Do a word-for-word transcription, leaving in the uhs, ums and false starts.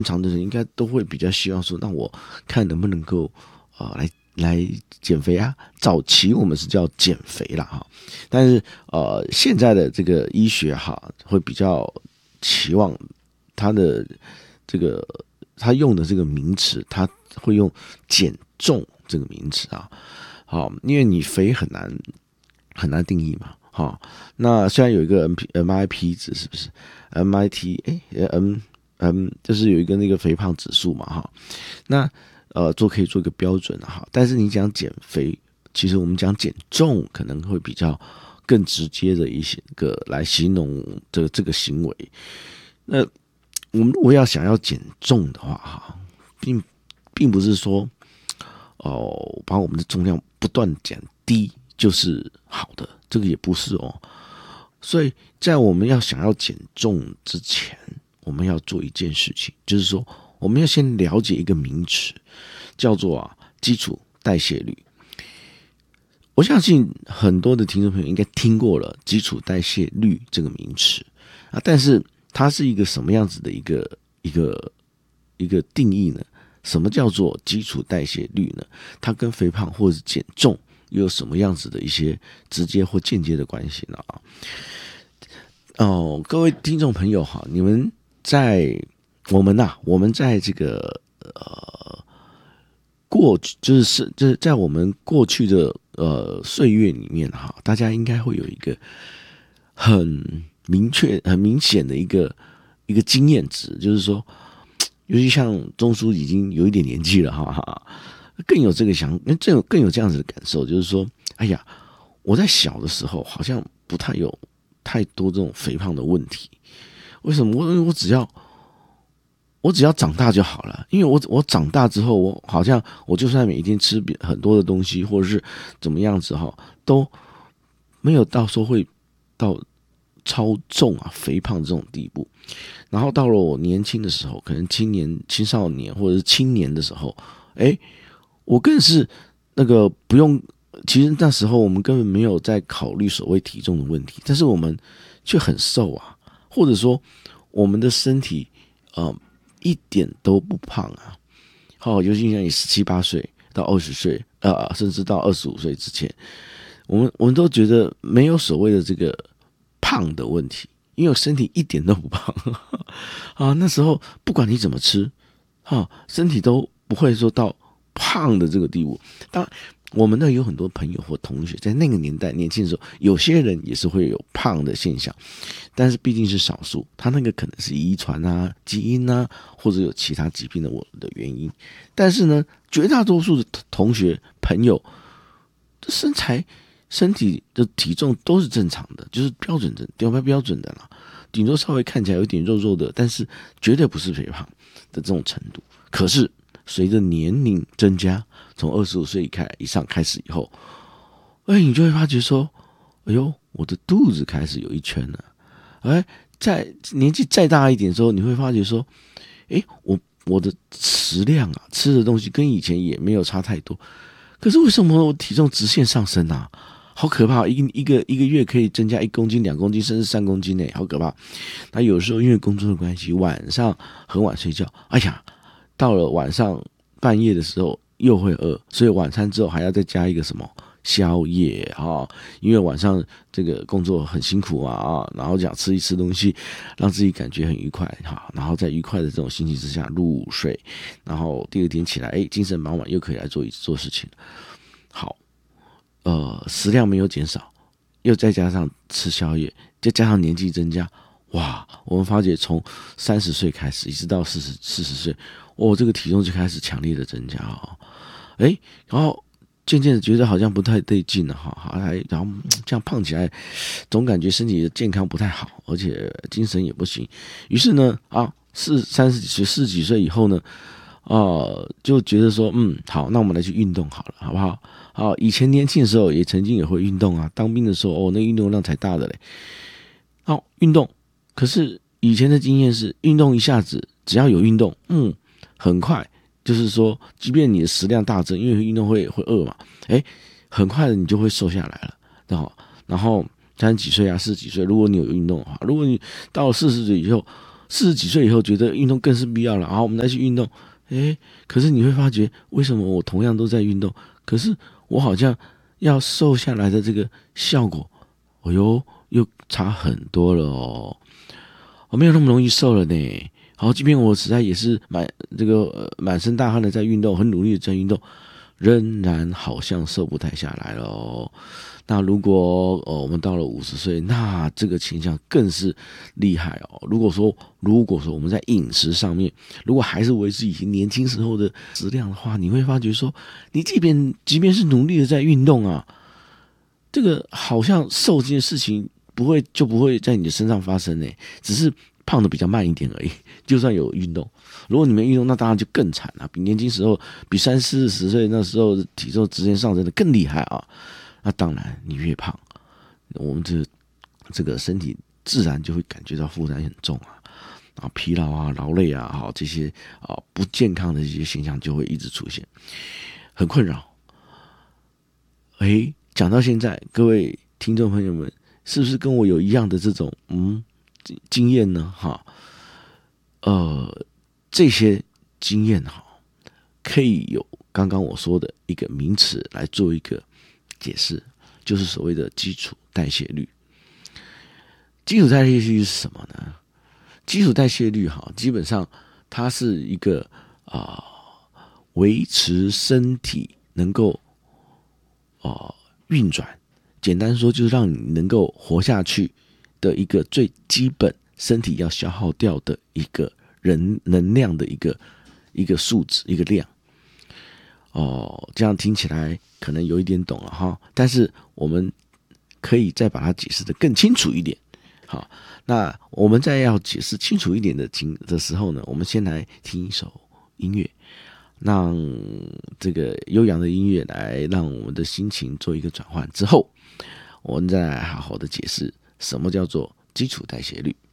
常的人应该都会比较希望说，那我看能不能够呃来来减肥啊。早期我们是叫减肥啦哈，但是呃现在的这个医学哈会比较期望它的这个他用的这个名词，他会用减重这个名词啊。好，因为你肥很难很难定义嘛。好，那虽然有一个 M P M I P 值，是不是 M I T 哎 M M 就是有一个那个肥胖指数嘛哈。那呃做可以做一个标准的哈，但是你讲减肥，其实我们讲减重可能会比较更直接的一些个来形容这个这个行为。那我们如果要想要减重的话哈，并并不是说哦把我们的重量不断减低就是好的，这个也不是哦。所以在我们要想要减重之前，我们要做一件事情，就是说我们要先了解一个名词，叫做啊基础代谢率。我相信很多的听众朋友应该听过了基础代谢率这个名词啊，但是它是一个什么样子的一个一个一个定义呢？什么叫做基础代谢率呢？它跟肥胖或者是减重又有什么样子的一些直接或间接的关系呢？啊，哦，各位听众朋友哈，你们在我们呐、啊，我们在这个呃过去就是是就是在我们过去的呃岁月里面哈，大家应该会有一个很明确、很明显的一个一个经验值，就是说，尤其像钟叔已经有一点年纪了哈哈，更有这个想，更有更有这样子的感受，就是说，哎呀，我在小的时候好像不太有太多这种肥胖的问题。为什么？我我只要我只要长大就好了，因为我我长大之后，我好像我就算每一天吃很多的东西，或者是怎么样子哈，都没有到说会到超重啊、肥胖这种地步。然后到了我年轻的时候，可能青年、青少年或者是青年的时候，哎，我更是那个不用。其实那时候我们根本没有在考虑所谓体重的问题，但是我们却很瘦啊，或者说我们的身体呃一点都不胖啊。好，尤其像你十七八岁到二十岁，呃，甚至到二十五岁之前，我们我们都觉得没有所谓的这个胖的问题，因为我身体一点都不胖啊。那时候不管你怎么吃，哈，身体都不会说到胖的这个地步。当然，我们呢有很多朋友或同学在那个年代年轻的时候，有些人也是会有胖的现象，但是毕竟是少数，他那个可能是遗传啊、基因啊，或者有其他疾病的我的原因。但是呢，绝大多数的同学朋友，身材、身体的体重都是正常的，就是标准的、标标标准的啦。顶多稍微看起来有点肉肉的，但是绝对不是肥胖的这种程度。可是随着年龄增加，从二十五岁以上开始以后，哎，你就会发觉说，哎呦，我的肚子开始有一圈了。哎，在年纪再大一点的时候，你会发觉说，哎，我我的食量啊，吃的东西跟以前也没有差太多，可是为什么我体重直线上升啊？好可怕！一一个一个月可以增加一公斤、两公斤，甚至三公斤呢，好可怕！那有时候因为工作的关系，晚上很晚睡觉，哎呀，到了晚上半夜的时候又会饿，所以晚餐之后还要再加一个什么宵夜啊？因为晚上这个工作很辛苦啊啊，然后想吃一吃东西，让自己感觉很愉快哈，然后在愉快的这种心情之下入睡，然后第二天起来，哎，精神满满，又可以来做做事情。好，呃，食量没有减少，又再加上吃宵夜，再加上年纪增加，哇！我们发觉从三十岁开始，一直到四十四十岁，哦，这个体重就开始强烈的增加哦。哎，然后渐渐的觉得好像不太对劲了哈，还然后这样胖起来，总感觉身体的健康不太好，而且精神也不行。于是呢，啊，四三十几岁、四十几岁以后呢，呃，就觉得说，嗯，好，那我们来去运动好了，好不好？好，以前年轻的时候也曾经也会运动啊，当兵的时候，哦，那运动量才大的嘞。好，运动，可是以前的经验是，运动一下子只要有运动，嗯，很快，就是说，即便你的食量大增，因为运动会会饿嘛，哎，很快的你就会瘦下来了，然后，然后三十几岁啊，四十几岁，如果你有运动的话，如果你到了四十岁以后， 四十几岁以后觉得运动更是必要了，然后我们再去运动，诶，可是你会发觉，为什么我同样都在运动，可是我好像要瘦下来的这个效果，哎呦，又差很多了哦，我没有那么容易瘦了呢。好，即便我实在也是满这个、呃、满身大汗的在运动，很努力的在运动，仍然好像瘦不太下来了哦。那如果呃我们到了五十岁，那这个倾向更是厉害哦。如果说如果说我们在饮食上面，如果还是维持以前年轻时候的质量的话，你会发觉说，你即便即便是努力的在运动啊，这个好像瘦这件事情不会就不会在你的身上发生呢，只是胖的比较慢一点而已。就算有运动，如果你没运动，那当然就更惨了，比年轻时候，比三四十岁那时候体重直线上升的更厉害啊。那当然，你越胖，我们这这个身体自然就会感觉到负担很重啊，啊疲劳啊、劳累啊，好这些啊不健康的这些现象就会一直出现，很困扰。哎，讲到现在，各位听众朋友们，是不是跟我有一样的这种嗯经验呢？哈，呃，这些经验哈，可以有刚刚我说的一个名词来做一个解释，就是所谓的基础代谢率。基础代谢率是什么呢？基础代谢率哈，基本上它是一个啊、呃、维持身体能够啊、呃、运转，简单说就是让你能够活下去的一个最基本身体要消耗掉的一个人能量的一个一个数值一个量。哦，这样听起来可能有一点懂了哈，但是我们可以再把它解释得更清楚一点。好，那我们在要解释清楚一点的情的时候呢，我们先来听一首音乐，让这个悠扬的音乐来让我们的心情做一个转换之后，我们再来好好的解释什么叫做基础代谢率。